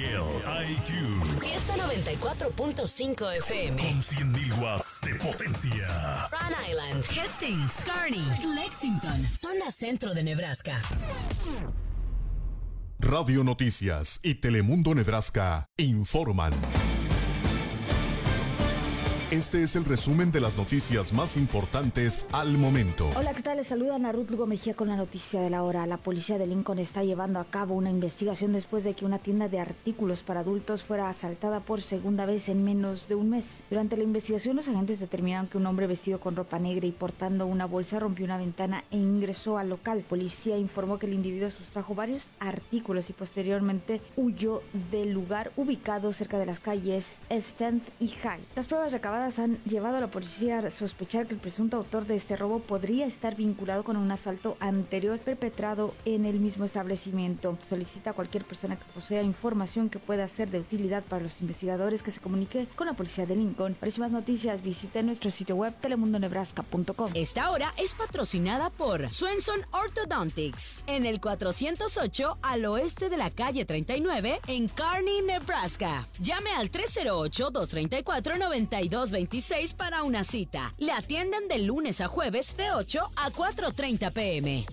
El IQ. Fiesta 94.5 FM. Con 100.000 watts de potencia. Rhode Island, Hastings, Kearney, Lexington, zona centro de Nebraska. Radio Noticias y Telemundo Nebraska informan. Este es el resumen de las noticias más importantes al momento. Hola, ¿qué tal? Les saluda Ana Ruth Lugo Mejía con la noticia de la hora. La policía de Lincoln está llevando a cabo una investigación después de que una tienda de artículos para adultos fuera asaltada por segunda vez en menos de un mes. Durante la investigación, los agentes determinaron que un hombre vestido con ropa negra y portando una bolsa rompió una ventana e ingresó al local. Policía informó que el individuo sustrajo varios artículos y posteriormente huyó del lugar ubicado cerca de las calles Stand y High. Las pruebas recabadas han llevado a la policía a sospechar que el presunto autor de este robo podría estar vinculado con un asalto anterior perpetrado en el mismo establecimiento. Solicita a cualquier persona que posea información que pueda ser de utilidad para los investigadores que se comunique con la policía de Lincoln. Para más noticias, visite nuestro sitio web telemundonebraska.com. Esta hora es patrocinada por Swenson Orthodontics en el 408 al oeste de la calle 39 en Kearney, Nebraska. Llame al 308-234-9226 para una cita. Le atienden de lunes a jueves de 8 a 4:30 p.m.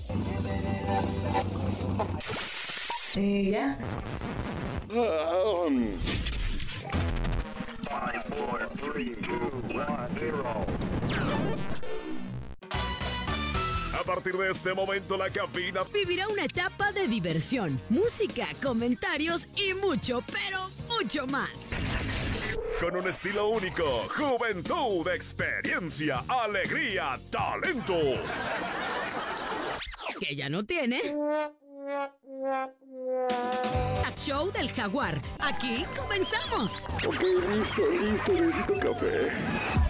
Ya. 5, 4, 3, 2, 1, 0. A partir de este momento, la cabina vivirá una etapa de diversión, música, comentarios y mucho, pero mucho más. con un estilo único, juventud, experiencia, alegría, talento. Que ya no tiene. Show del Jaguar. Aquí comenzamos. Ok, listo, necesito café.